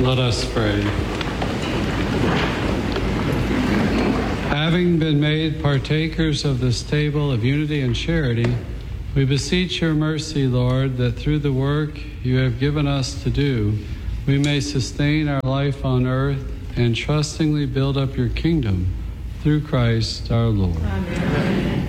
Let us pray. Having been made partakers of this table of unity and charity, we beseech your mercy, Lord, that through the work you have given us to do, we may sustain our life on earth and trustingly build up your kingdom through Christ our Lord. Amen.